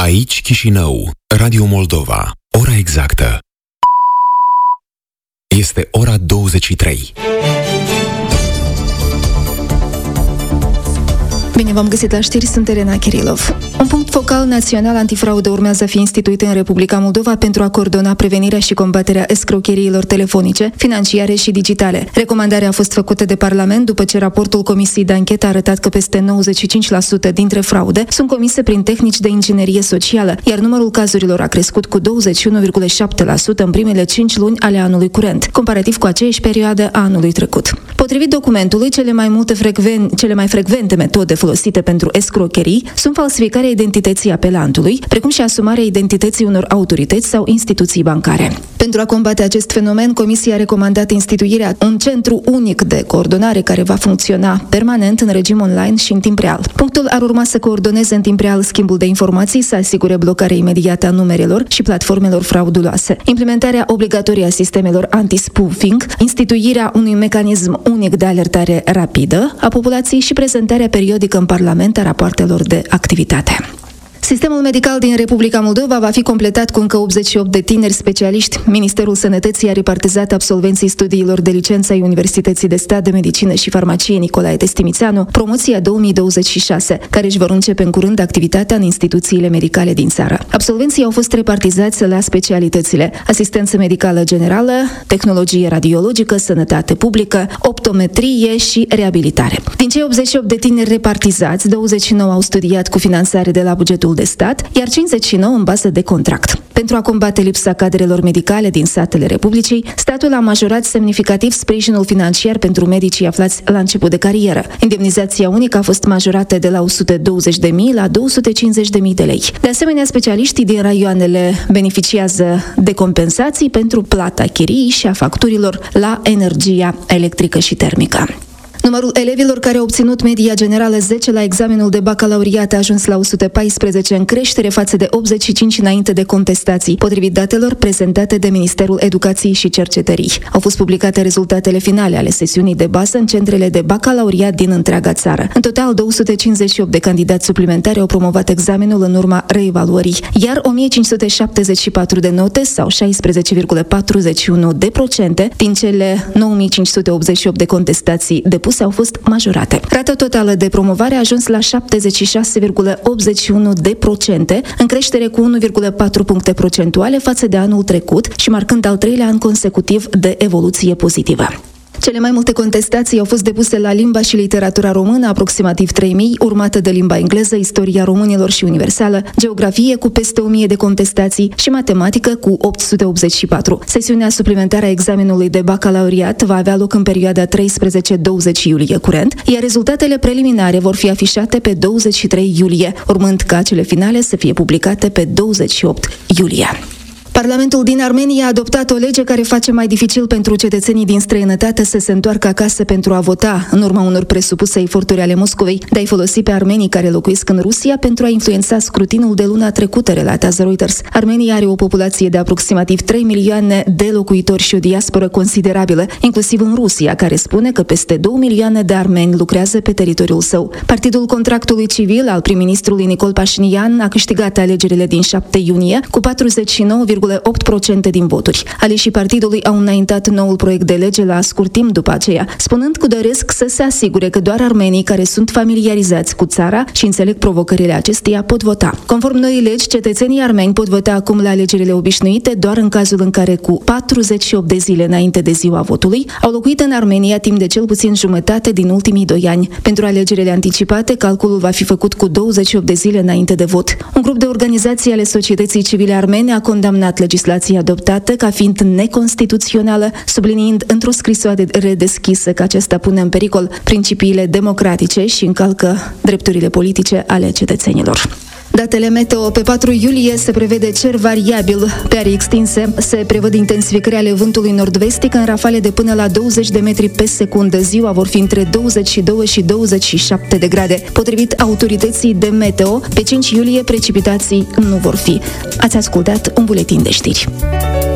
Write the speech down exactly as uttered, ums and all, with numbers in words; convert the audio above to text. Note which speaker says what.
Speaker 1: Aici Chișinău, Radio Moldova. Ora exactă este ora douăzeci și trei.
Speaker 2: Bine v-am găsit la știri, sunt Elena Kirilov. Un punct focal național antifraudă urmează a fi instituit în Republica Moldova pentru a coordona prevenirea și combaterea escrocheriilor telefonice, financiare și digitale. Recomandarea a fost făcută de Parlament după ce raportul Comisiei de Anchetă a arătat că peste nouăzeci și cinci la sută dintre fraude sunt comise prin tehnici de inginerie socială, iar numărul cazurilor a crescut cu douăzeci și unu virgulă șapte la sută în primele cinci luni ale anului curent, comparativ cu aceeași perioadă a anului trecut. Potrivit documentului, cele mai multe frecven- cele mai frecvente metode folosite pentru escrocherii sunt falsificarea identității apelantului, precum și asumarea identității unor autorități sau instituții bancare. Pentru a combate acest fenomen, Comisia a recomandat instituirea un centru unic de coordonare care va funcționa permanent în regim online și în timp real. Punctul ar urma să coordoneze în timp real schimbul de informații, să asigure blocarea imediată a numerelor și platformelor frauduloase, implementarea obligatorie a sistemelor anti-spoofing, instituirea unui mecanism unic de alertare rapidă a populației și prezentarea periodică în Parlament a rapoartelor de activitate. Sistemul medical din Republica Moldova va fi completat cu încă optzeci și opt de tineri specialiști. Ministerul Sănătății a repartizat absolvenții studiilor de licență ai Universității de Stat de Medicină și Farmacie Nicolae Testimițeanu, promoția două mii douăzeci și șase, care își vor începe în curând activitatea în instituțiile medicale din țară. Absolvenții au fost repartizați la specialitățile asistență medicală generală, tehnologie radiologică, sănătate publică, optometrie și reabilitare. Din cei optzeci și opt de tineri repartizați, douăzeci și nouă au studiat cu finanțare de la bugetul de stat, iar cincizeci și nouă în bază de contract. Pentru a combate lipsa cadrelor medicale din satele Republicii, statul a majorat semnificativ sprijinul financiar pentru medicii aflați la început de carieră. Indemnizația unică a fost majorată de la o sută douăzeci de mii la două sute cincizeci de mii de lei. De asemenea, specialiștii din raioanele beneficiază de compensații pentru plata chiriei și a facturilor la energia electrică și termică. Numărul elevilor care au obținut media generală zece la examenul de bacalaureat a ajuns la o sută paisprezece, în creștere față de optzeci și cinci înainte de contestații, potrivit datelor prezentate de Ministerul Educației și Cercetării. Au fost publicate rezultatele finale ale sesiunii de bază în centrele de bacalaureat din întreaga țară. În total, două sute cincizeci și opt de candidați suplimentari au promovat examenul în urma reevaluării, iar o mie cinci sute șaptezeci și patru de note sau șaisprezece virgulă patruzeci și unu de procente din cele nouă mii cinci sute optzeci și opt de contestații depuse au fost majorate. Rata totală de promovare a ajuns la șaptezeci și șase virgulă optzeci și unu de procente, în creștere cu unu virgulă patru puncte procentuale față de anul trecut și marcând al treilea an consecutiv de evoluție pozitivă. Cele mai multe contestații au fost depuse la limba și literatura română, aproximativ trei mii, urmată de limba engleză, istoria românilor și universală, geografie cu peste o mie de contestații și matematică cu opt sute optzeci și patru. Sesiunea suplimentară a examenului de bacalaureat va avea loc în perioada treisprezece douăzeci iulie curent, iar rezultatele preliminare vor fi afișate pe douăzeci și trei iulie, urmând ca cele finale să fie publicate pe douăzeci și opt iulie. Parlamentul din Armenia a adoptat o lege care face mai dificil pentru cetățenii din străinătate să se întoarcă acasă pentru a vota, în urma unor presupuse eforturi ale Moscovei de a-i folosi pe armenii care locuiesc în Rusia pentru a influența scrutinul de luna trecută, relatează Reuters. Armenia are o populație de aproximativ trei milioane de locuitori și o diasporă considerabilă, inclusiv în Rusia, care spune că peste două milioane de armeni lucrează pe teritoriul său. Partidul Contractului Civil al prim-ministrului Nicol Pașinian a câștigat alegerile din șapte iunie cu patruzeci și nouă virgulă opt la sută din voturi. Aleșii partidului au înaintat noul proiect de lege la scurt timp după aceea, spunând că doresc să se asigure că doar armenii care sunt familiarizați cu țara și înțeleg provocările acesteia pot vota. Conform noii legi, cetățenii armeni pot vota acum la alegerile obișnuite doar în cazul în care cu patruzeci și opt de zile înainte de ziua votului au locuit în Armenia timp de cel puțin jumătate din ultimii doi ani. Pentru alegerile anticipate, calculul va fi făcut cu douăzeci și opt de zile înainte de vot. Un grup de organizații ale societății civile armene a condamnat legislația adoptată ca fiind neconstituțională, subliniind într-o scrisoare redeschisă că acesta pune în pericol principiile democratice și încalcă drepturile politice ale cetățenilor. Datele meteo: pe patru iulie se prevede cer variabil, pe arii extinse, se prevăd intensificări ale vântului nord-vestic în rafale de până la douăzeci de metri pe secundă. Ziua vor fi între douăzeci și doi și douăzeci și șapte de grade. Potrivit autorității de meteo, pe cinci iulie precipitații nu vor fi. Ați ascultat un buletin de știri.